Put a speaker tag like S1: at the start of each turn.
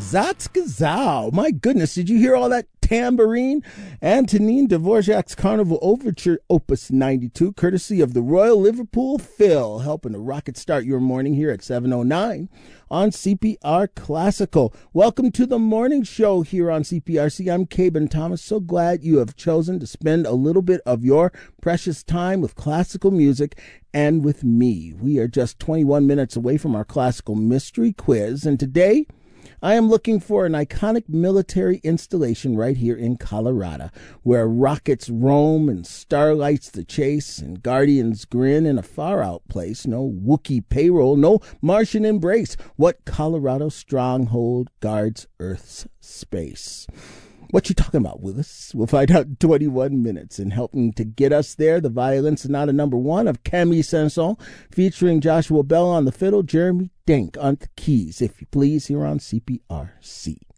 S1: Zatskazao. My goodness, did you hear all that tambourine? Antonin Dvorak's Carnival Overture, Opus 92, courtesy of the Royal Liverpool Phil, helping to rocket start your morning here at 7:09 on CPR Classical. Welcome to the morning show here on CPRC. I'm Caben Thomas. So glad you have chosen to spend a little bit of your precious time with classical music and with me. We are just 21 minutes away from our classical mystery quiz, and today I am looking for an iconic military installation right here in Colorado, where rockets roam and starlights the chase and guardians grin in a far-out place. No Wookiee payroll, no Martian embrace. What Colorado stronghold guards Earth's space? What you talking about, Willis? We'll find out in 21 minutes. And helping to get us there, the Violin Sonata No. 1 of Camille Saint-Saëns, featuring Joshua Bell on the fiddle, Jeremy Denk on the keys, if you please, here on CPRC.